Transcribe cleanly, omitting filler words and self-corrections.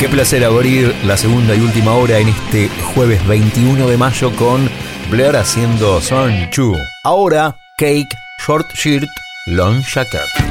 Qué placer abrir la segunda y última hora en este jueves 21 de mayo con Blair haciendo Sun Chu. Ahora, Cake, Short Shirt, Long Jacket.